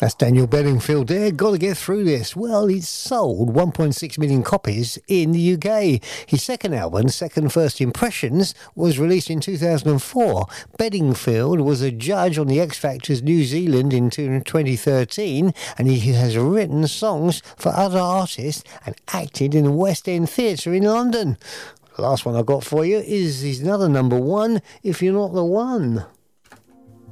That's Daniel Bedingfield there. Got to get through this. Well, he's sold 1.6 million copies in the UK. His second album, Second First Impressions, was released in 2004. Bedingfield was a judge on the X Factor's New Zealand in 2013, and he has written songs for other artists and acted in the West End Theatre in London. The last one I got for you is another number one, If You're Not the One.